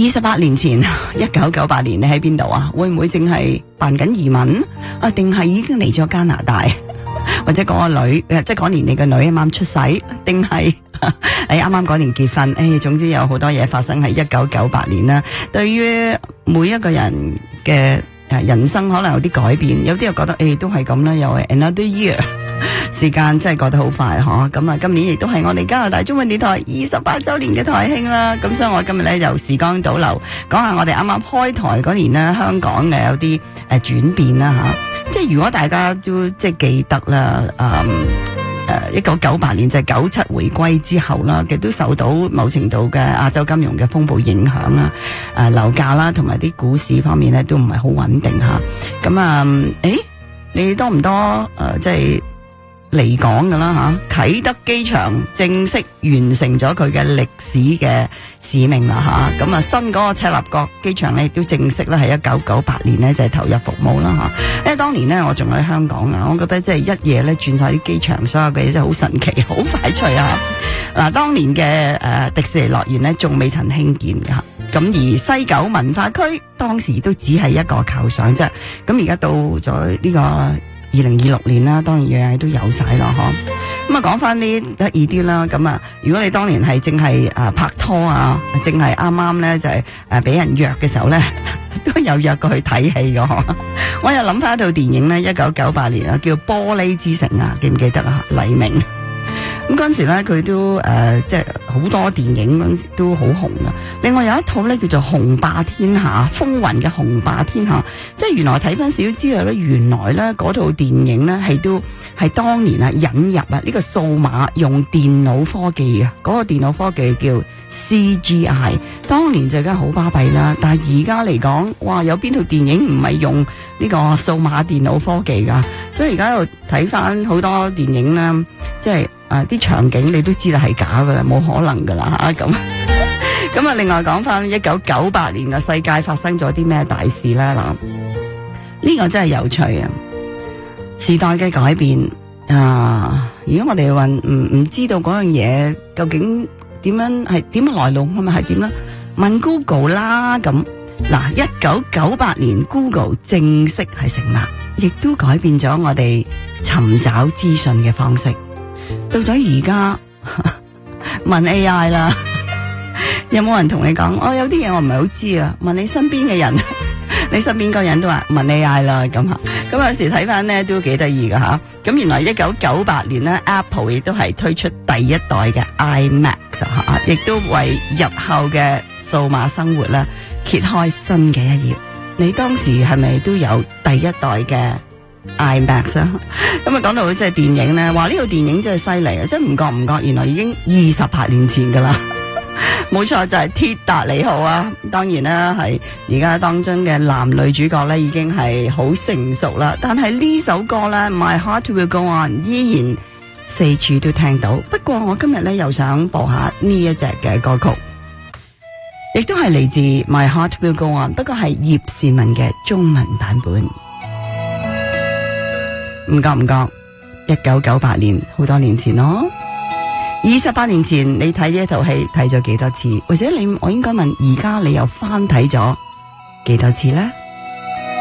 28年前1998年你喺邊度啊？會唔會淨係辦緊移民啊？定係已經嚟咗加拿大？或者嗰個女，即係嗰年你個女啱啱出世，定係你啱啱嗰年結婚？總之有好多嘢發生喺1998年啦。對於每一個人嘅人生可能有啲改變，有啲又覺得都係咁啦，又係 another year。時間真係過得好快嗬，咁啊今年亦都係我哋加拿大中文電台28周年嘅台慶啦，咁所以我今日咧就時光倒流，講下我哋啱啱開台嗰年咧香港嘅有啲轉變啦吓，即係如果大家都即係記得啦，1998年就係97回歸之後啦，亦都受到某程度嘅亞洲金融嘅風暴影響啦，樓價啦同埋啲股市方面咧都唔係好穩定吓，咁你多唔多即係嚟講噶啦吓，啟德機場正式完成咗佢嘅歷史嘅使命啦吓，咁啊新嗰個赤鱲角機場咧亦都正式咧係1998年咧就係投入服務啦吓，因為當年咧我仲喺香港啊，我覺得即係一夜咧轉晒啲機場所有嘅嘢真係好神奇，好快脆啊！嗱，當年嘅迪士尼樂園咧仲未曾興建噶，咁而西九文化區當時都只係一個構想啫，咁而家到咗呢個2026年啦，當然樣嘢都有晒咯，嗬。咁啊，講翻呢得意啲啦。咁啊，如果你當年係淨係拍拖啊，淨係啱啱咧就係俾人約嘅時候咧，都有約過去睇戲嘅。我又諗翻一套電影咧，1998年啊，叫《玻璃之城》啊，記唔記得啊？黎明。咁嗰陣時咧，佢都即係好多電影嗰陣時都好紅噶。另外有一套咧叫做《雄霸天下》，風雲嘅《雄霸天下》，即係原來睇翻少少資料咧，原來咧嗰套電影咧係當年啊引入啊呢個數碼用電腦科技啊，嗰個電腦科技叫 CGI， 當年就梗係好巴閉啦。但係而家嚟講，哇，有邊套電影唔係用呢個數碼電腦科技噶？所以而家又睇翻好多電影啦，即係啲場景你都知道係假噶啦，冇可能噶啦吓咁。咁啊，另外講翻1998年嘅世界發生咗啲咩大事咧？嗱，呢個真係有趣啊！時代嘅改變啊！如果我哋話唔知道嗰樣嘢究竟點樣係點樣來龍，係咪係點咧？問 Google 啦咁。嗱，1998年 Google 正式係成立，亦都改變咗我哋尋找資訊嘅方式。到咗而家問 AI 啦，有冇人同你講？有啲嘢我唔係好知啊。問你身邊嘅人，你身邊個人都話問 AI 啦咁吓。咁有時睇翻咧都幾得意噶吓。咁原來1998年咧 Apple 亦都係推出第一代嘅 iMac 吓，亦都為日後嘅數碼生活咧揭開新嘅一頁。你當時係咪都有第一代嘅iMac 啊？咁啊講到即係電影咧，話呢套電影真係犀利啊！即係唔覺，原來已經28年前噶啦。冇錯，就係鐵達尼號啊！當然啦，係而家當中嘅男女主角咧已經係好成熟啦。但係呢首歌咧 My Heart Will Go On 依然四處都聽到。不過我今日咧又想播下呢一隻嘅歌曲，亦都係嚟自 My Heart Will Go On， 不過係葉倩文嘅中文版本。唔覺1998年好多年前咯。28年前你睇呢一套戲睇咗幾多次？或者我應該問，而家你又翻睇咗幾多次呢？